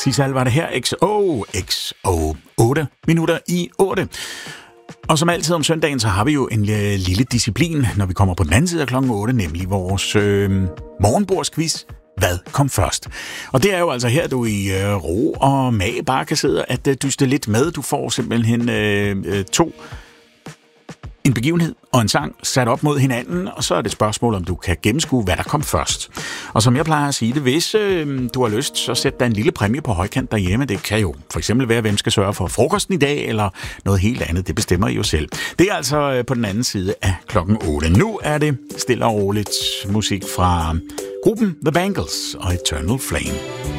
Sisal var det her. XO 8 minutter i 8. Og som altid om søndagen, så har vi jo en lille disciplin, når vi kommer på den anden side af klokken 8, nemlig vores morgenbordsquiz. Hvad kom først? Og det er jo altså her, du i ro og mag bare kan sidde at dyste lidt med. Du får simpelthen en begivenhed og en sang sat op mod hinanden, og så er det et spørgsmål, om du kan gennemskue, hvad der kom først. Og som jeg plejer at sige det, hvis du har lyst, så sæt dig en lille præmie på højkant derhjemme. Det kan jo for eksempel være, hvem skal sørge for frokosten i dag, eller noget helt andet. Det bestemmer I jo selv. Det er altså på den anden side af klokken 8. Nu er det stille og roligt musik fra gruppen The Bangles og Eternal Flame.